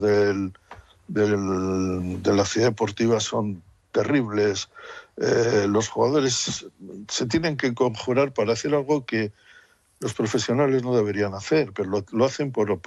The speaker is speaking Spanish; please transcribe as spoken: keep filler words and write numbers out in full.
del, del, de la ciudad deportiva son terribles. Eh, los jugadores se tienen que conjurar para hacer algo que los profesionales no deberían hacer, pero lo, lo hacen por, por